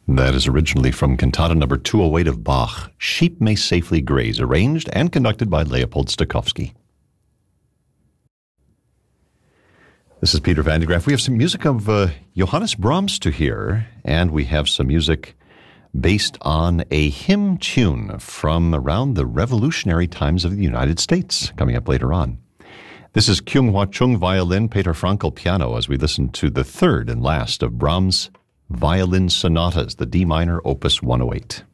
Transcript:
That is originally from Cantata number 208 of Bach, Sheep May Safely Graze, arranged and conducted by Leopold Stokowski. This is Peter Van de Graaff. We have some music of Johannes Brahms to hear, and we have some music based on a hymn tune from around the revolutionary times of the United States, coming up later on. This is Kyung Hwa Chung violin, Peter Frankel piano, as we listen to the third and last of Brahms' violin sonatas, the D minor, Opus 108.